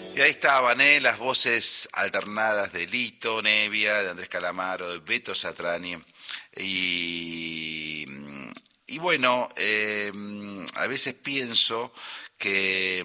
Y ahí estaban, las voces alternadas de Lito Nevia, de Andrés Calamaro, de Beto Satrani. Y, y bueno, a veces pienso que,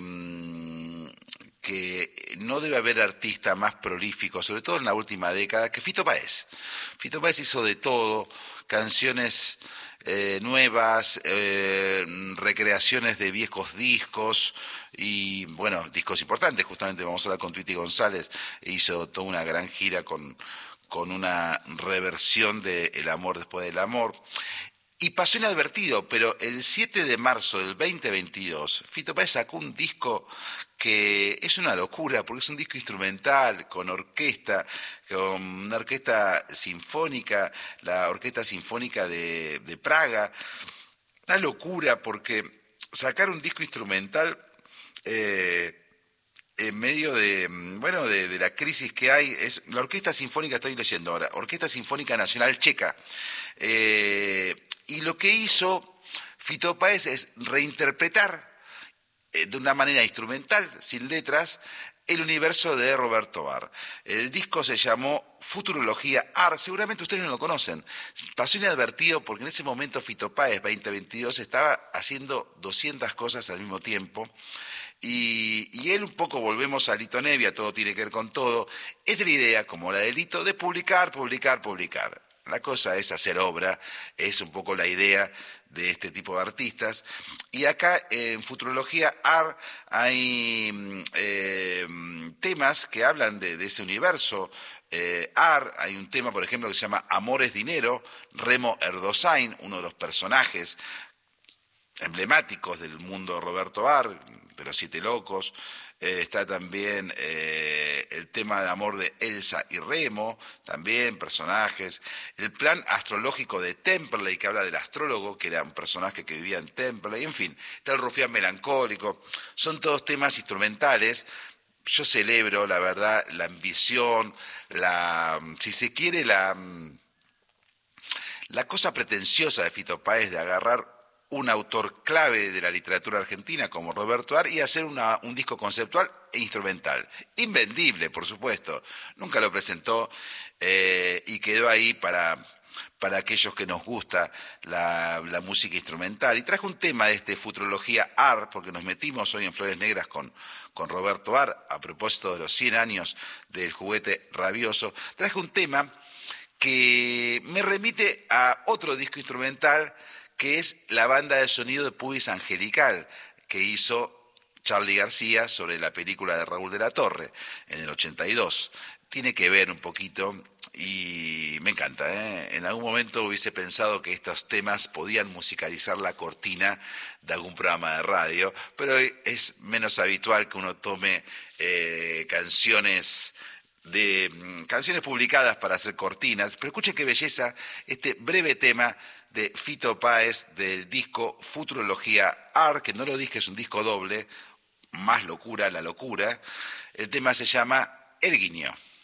que no debe haber artista más prolífico, sobre todo en la última década, que Fito Páez. Fito Páez hizo de todo, canciones nuevas, recreaciones de viejos discos y bueno, discos importantes, justamente vamos a hablar con Twitty González, hizo toda una gran gira con una reversión de El amor después del amor. Y pasó inadvertido, pero el 7 de marzo del 2022, Fito Páez sacó un disco que es una locura, porque es un disco instrumental, con orquesta, con una orquesta sinfónica, la Orquesta Sinfónica de Praga. Una locura, porque sacar un disco instrumental en medio de, bueno, de la crisis que hay, es la Orquesta Sinfónica, estoy leyendo ahora, Orquesta Sinfónica Nacional Checa. Y lo que hizo Fito Páez es reinterpretar de una manera instrumental, sin letras, el universo de Roberto Barr. El disco se llamó Futurología Art, seguramente ustedes no lo conocen. Pasó inadvertido porque en ese momento Fito Páez 2022 estaba haciendo 200 cosas al mismo tiempo. Y él un poco, volvemos a Lito Nevia, todo tiene que ver con todo, es de la idea, como la de Lito, de publicar. La cosa es hacer obra, es un poco la idea de este tipo de artistas. Y acá en Futurología Art hay temas que hablan de ese universo. Art, hay un tema, por ejemplo, que se llama Amor es Dinero, Remo Erdosain, uno de los personajes emblemáticos del mundo de Roberto Art, de los Siete Locos. Está también el tema de amor de Elsa y Remo, también personajes. El plan astrológico de Temperley, que habla del astrólogo, que era un personaje que vivía en Temperley. En fin, está el rufián melancólico. Son todos temas instrumentales. Yo celebro, la verdad, la ambición, si se quiere, la cosa pretenciosa de Fito Páez de agarrar un autor clave de la literatura argentina como Roberto Art y hacer un disco conceptual e instrumental. Invendible, por supuesto. Nunca lo presentó y quedó ahí para aquellos que nos gusta la música instrumental. Y traje un tema de Futurología Art, porque nos metimos hoy en Flores Negras con Roberto Art, a propósito de los 100 años del juguete rabioso. Traje un tema que me remite a otro disco instrumental, que es la banda de sonido de Pubis Angelical, que hizo Charly García sobre la película de Raúl de la Torre en el 82. Tiene que ver un poquito y me encanta, ¿eh? En algún momento hubiese pensado que estos temas podían musicalizar la cortina de algún programa de radio, pero es menos habitual que uno tome canciones publicadas para hacer cortinas. Pero escuchen qué belleza este breve tema de Fito Páez del disco Futurología Art, que no lo dije, es un disco doble, más locura, la locura. El tema se llama El Guiño.